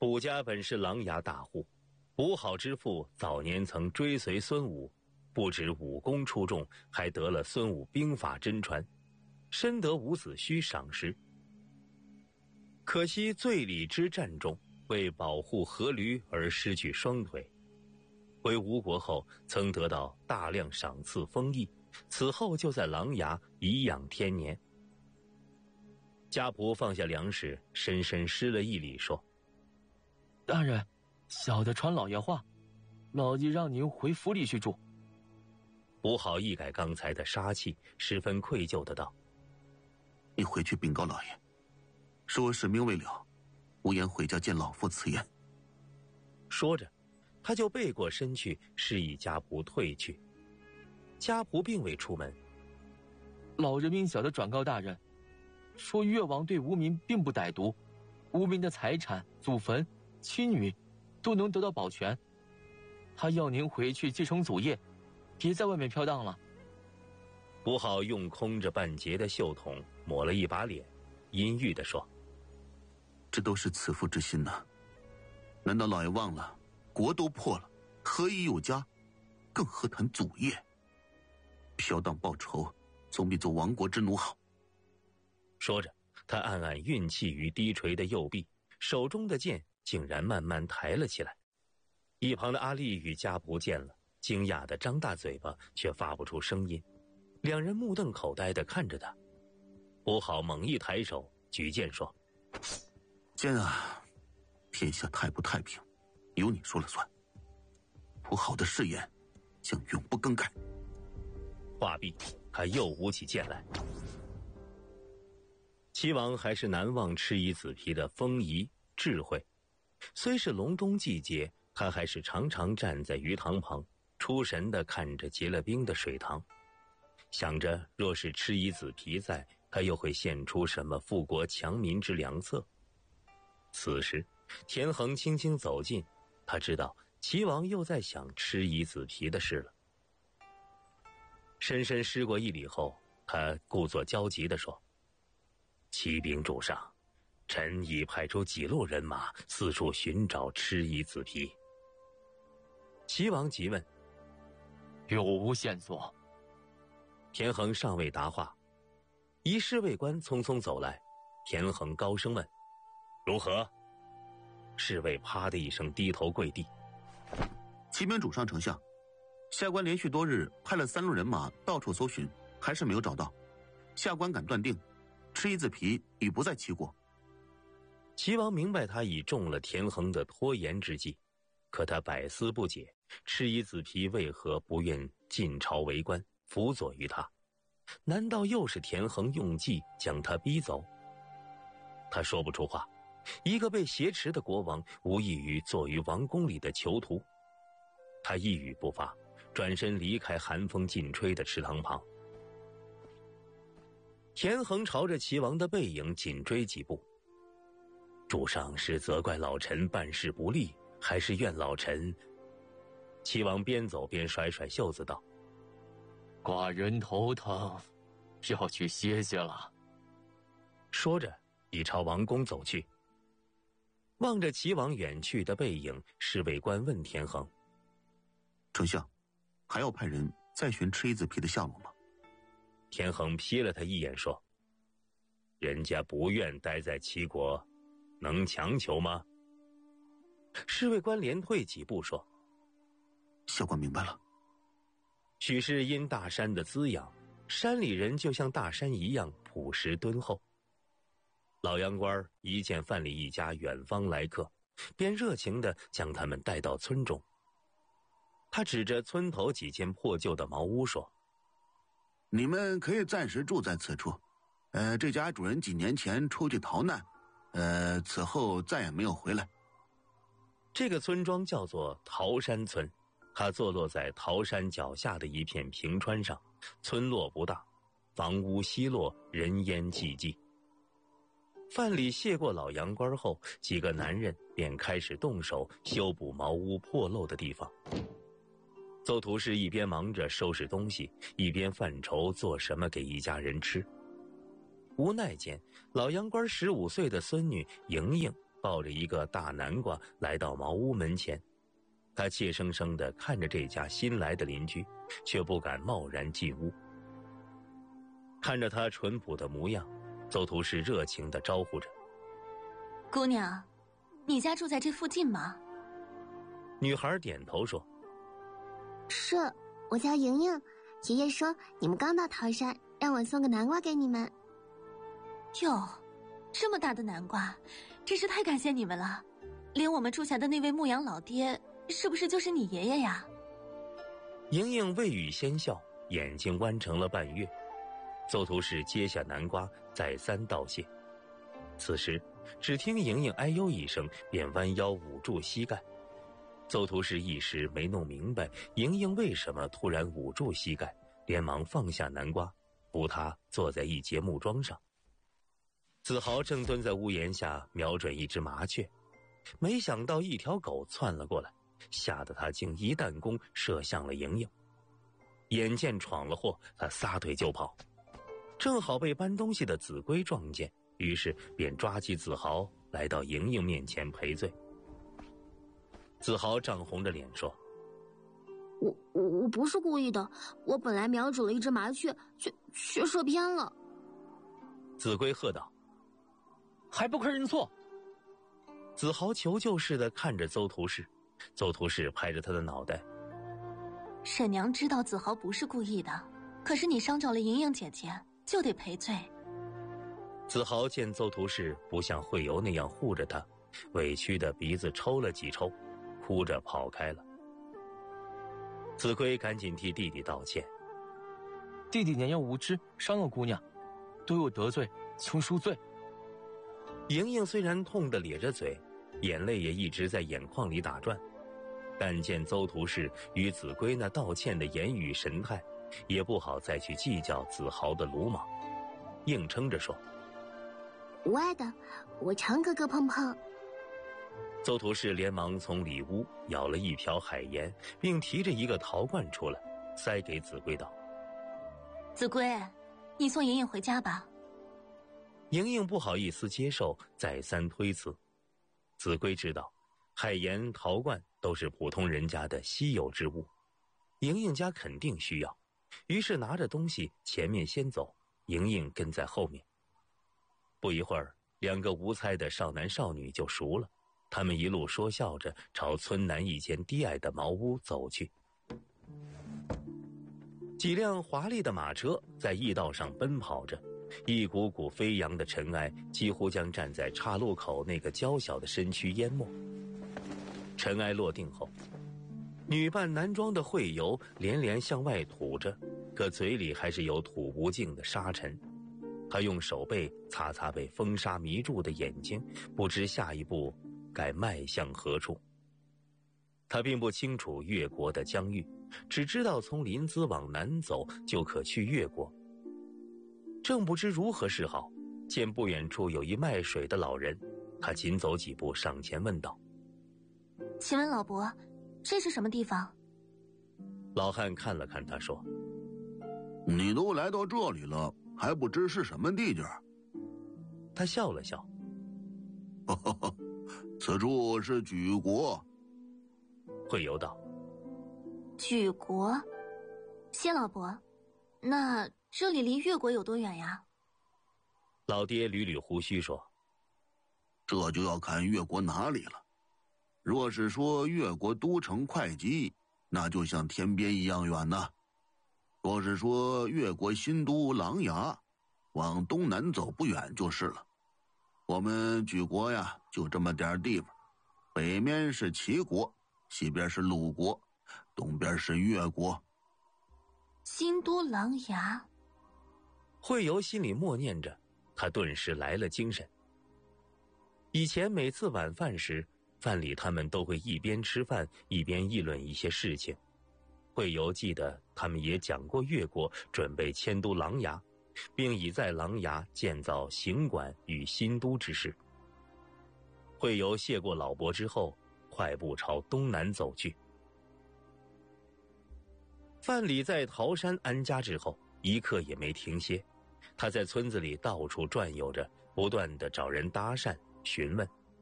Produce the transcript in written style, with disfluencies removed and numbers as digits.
卜家本是琅琊大户，卜好之父早年曾追随孙武，不止武功出众，还得了孙武兵法真传，深得伍子胥赏识。可惜醉里之战中，为保护阖闾而失去双腿。回吴国后，曾得到大量赏赐封邑，此后就在琅琊颐养天年。家仆放下粮食，深深施了一礼，说：“ 大人，小的传老爷话，老爷让您回府里去住。” 卜好一改刚才的杀气，十分愧疚的道：“ 你回去禀告老爷，说我使命未了，无颜回家见老夫辞宴。” 说着，他就背过身去，示意家仆退去。家仆并未出门。 老人命小的转告大人，说越王对无民并不歹毒，无民的财产、祖坟、妻女都能得到保全。他要您回去继承祖业，别在外面飘荡了。 卜好用空着半截的袖筒抹了一把脸，阴郁地说：“ 这都是慈父之心呐，难道老爷忘了国都破了，何以有家，更何谈祖业？飘荡报仇，总比做亡国之奴好。” 说着，他暗暗运气于低垂的右臂，手中的剑竟然慢慢抬了起来。一旁的阿丽与家仆见了，惊讶地张大嘴巴，却发不出声音。两人目瞪口呆地看着他。卜好猛一抬手，举剑说：“ 剑啊，天下太不太平，由你说了算。卜好的誓言将永不更改。” 话毕，他又舞起剑来。齐王还是难忘赤夷子皮的风仪智慧，虽是隆冬季节，他还是常常站在鱼塘旁，出神地看着结了冰的水塘，想着若是赤夷子皮在，他又会现出什么富国强民之良策。此时田横轻轻走近，他知道齐王又在想赤夷子皮的事了。深深施过一礼后，他故作焦急地说：“启禀主上，臣已派出几路人马四处寻找赤夷子皮。”齐王急问：“ 有无线索？” 田横尚未答话，一侍卫官匆匆走来，田横高声问：“如何？”侍卫啪的一声低头跪地：“ 启禀主上丞相，下官连续多日派了3路人马到处搜寻，还是没有找到。下官敢断定，赤夷子皮已不在齐国。” 齐王明白他已中了田横的拖延之计，可他百思不解，赤夷子皮为何不愿进朝为官，辅佐于他？难道又是田横用计将他逼走？他说不出话。一个被挟持的国王，无异于坐于王宫里的囚徒。他一语不发，转身离开寒风劲吹的池塘旁。田横朝着齐王的背影紧追几步。主上是责怪老臣办事不力，还是怨老臣？齐王边走边甩甩袖子道：“ 寡人头疼，要去歇歇了。” 说着已朝王宫走去。望着齐王远去的背影，侍卫官问田横：“ 丞相，还要派人再寻赤夷子皮的下落吗？” 田横瞥了他一眼说：“人家不愿待在齐国，能强求吗？”侍卫官连退几步说：“ 下官明白了。” 许是因大山的滋养，山里人就像大山一样朴实敦厚。老杨官一见范蠡一家远方来客，便热情地将他们带到村中。他指着村头几间破旧的茅屋说：“ 你们可以暂时住在此处。这家主人几年前出去逃难，此后再也没有回来。” 这个村庄叫做桃山村，它坐落在桃山脚下的一片平川上，村落不大，房屋稀落，人烟寂寂。范蠡谢过老杨官后，几个男人便开始动手修补茅屋破漏的地方。邹图氏一边忙着收拾东西，一边犯愁做什么给一家人吃。无奈间，老杨官15岁的孙女莹莹抱着一个大南瓜来到茅屋门前，他怯生生地看着这家新来的邻居，却不敢贸然进屋。看着他淳朴的模样，邹图氏热情地招呼着：“ 姑娘，你家住在这附近吗？” 女孩点头说：“ 是，我叫莹莹。爷爷说你们刚到桃山，让我送个南瓜给你们。” 哟，这么大的南瓜，真是太感谢你们了。连我们住下的那位牧羊老爹，是不是就是你爷爷呀？ 莹莹未语先笑，眼睛弯成了半月。邹图氏接下南瓜，再三道谢。此时，只听莹莹哎呦一声，便弯腰捂住膝盖。邹图氏一时没弄明白莹莹为什么突然捂住膝盖，连忙放下南瓜，扶她坐在一节木桩上。子豪正蹲在屋檐下瞄准一只麻雀，没想到一条狗窜了过来，吓得他竟一弹弓射向了莹莹。眼见闯了祸，他撒腿就跑，正好被搬东西的子规撞见，于是便抓起子豪来到莹莹面前赔罪。子豪涨红着脸说：“ 我不是故意的，我本来瞄准了一只麻雀，却射偏了。” 子规喝道：“ 还不快认错！” 子豪求救似的看着邹图氏，邹图氏拍着他的脑袋：“ 沈娘知道子豪不是故意的，可是你伤着了莹莹姐姐，就得赔罪。” 子豪见邹图氏不像惠游那样护着他，委屈的鼻子抽了几抽，哭着跑开了。子规赶紧替弟弟道歉：“ 弟弟年幼无知，伤了姑娘，对我得罪，求赎罪。” 莹莹虽然痛得咧着嘴，眼泪也一直在眼眶里打转，但见邹图氏与子规那道歉的言语神态，也不好再去计较子豪的鲁莽，硬撑着说：“ 无碍的，我常哥哥碰碰。” 邹图氏连忙从里屋舀了一瓢海盐，并提着一个陶罐出来，塞给子规道：“ 子规，你送莹莹回家吧。” 莹莹不好意思接受，再三推辞。子规知道海盐、陶罐都是普通人家的稀有之物，莹莹家肯定需要，于是拿着东西前面先走，莹莹跟在后面。不一会儿，两个无猜的少男少女就熟了，他们一路说笑着朝村南一间低矮的茅屋走去。几辆华丽的马车在驿道上奔跑着，一股股飞扬的尘埃几乎将站在岔路口那个娇小的身躯淹没。尘埃落定后，女扮男装的惠游连连向外吐着，可嘴里还是有吐不尽的沙尘。他用手背擦擦被风沙迷住的眼睛，不知下一步该迈向何处。他并不清楚越国的疆域，只知道从临淄往南走就可去越国。正不知如何是好，见不远处有一卖水的老人，他紧走几步上前问道：“ 请问老伯，这是什么地方？” 老汉看了看他说：“ 你都来到这里了，还不知是什么地界？” 他笑了笑：“ 此处是莒国。” 惠游道：“ 莒国？谢老伯，那这里离越国有多远呀？” 老爹捋捋胡须说：“ 这就要看越国哪里了。若是说越国都城会稽，那就像天边一样远呐。若是说越国新都琅琊，往东南走不远就是了。我们莒国呀，就这么点地方，北面是齐国，西边是鲁国，东边是越国。” 新都琅琊。 惠游心里默念着，他顿时来了精神。以前每次晚饭时，饭里他们都会一边吃饭一边议论一些事情。惠游记得他们也讲过越国准备迁都琅琊，并已在琅琊建造行馆与新都之事。惠游谢过老伯之后，快步朝东南走去。范蠡在桃山安家之后，一刻也没停歇，他在村子里到处转悠着，不断地找人搭讪询问。